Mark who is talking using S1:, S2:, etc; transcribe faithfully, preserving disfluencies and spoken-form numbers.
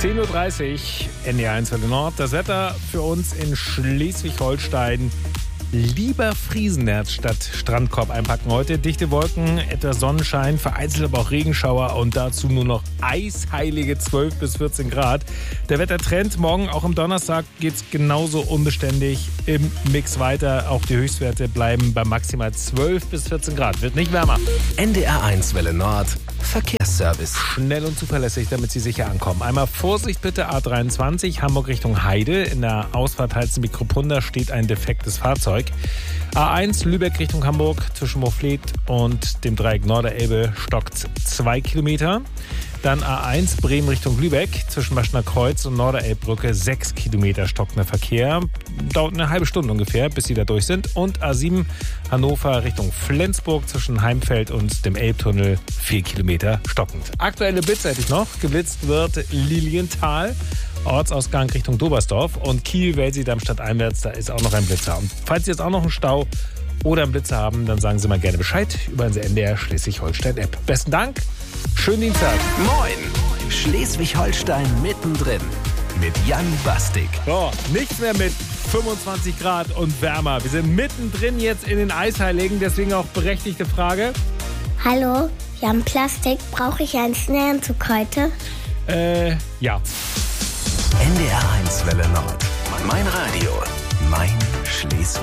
S1: zehn Uhr dreißig, N D R eins Welle Nord. Das Wetter für uns in Schleswig-Holstein. Lieber Friesennerz statt Strandkorb einpacken heute. Dichte Wolken, etwas Sonnenschein, vereinzelt aber auch Regenschauer und dazu nur noch eisheilige zwölf bis vierzehn Grad. Der Wettertrend morgen, auch am Donnerstag, geht es genauso unbeständig im Mix weiter. Auch die Höchstwerte bleiben bei maximal zwölf bis vierzehn Grad. Wird nicht wärmer.
S2: N D R eins Welle Nord. Verkehrsservice.
S1: Schnell und zuverlässig, damit Sie sicher ankommen. Einmal Vorsicht bitte, A dreiundzwanzig, Hamburg Richtung Heide. In der Ausfahrt Heizenbeek-Kruppunda steht ein defektes Fahrzeug. A eins Lübeck Richtung Hamburg zwischen Moorfleet und dem Dreieck Norderelbe stockt zwei Kilometer. Dann A eins Bremen Richtung Lübeck zwischen Maschner Kreuz und Norderelbbrücke sechs Kilometer stockender Verkehr. Dauert eine halbe Stunde ungefähr, bis Sie da durch sind. Und A sieben Hannover Richtung Flensburg zwischen Heimfeld und dem Elbtunnel vier Kilometer stockend. Aktuelle Blitze hätte ich noch. Geblitzt wird Lilienthal, Ortsausgang Richtung Dobersdorf und Kiel, Welsi, Darmstadt einwärts, da ist auch noch ein Blitzer. Und falls Sie jetzt auch noch einen Stau oder einen Blitzer haben, dann sagen Sie mal gerne Bescheid über unsere N D R Schleswig-Holstein-App. Besten Dank, schönen Dienstag.
S2: Moin, Schleswig-Holstein mittendrin mit Jan Bastik.
S1: So, nichts mehr mit fünfundzwanzig Grad und wärmer. Wir sind mittendrin jetzt in den Eisheiligen, deswegen auch berechtigte Frage.
S3: Hallo, wir haben Plastik. Brauche ich einen Snackanzug heute?
S1: Äh, ja.
S2: N D R eins Welle Nord. Mein Radio, mein Schleswig.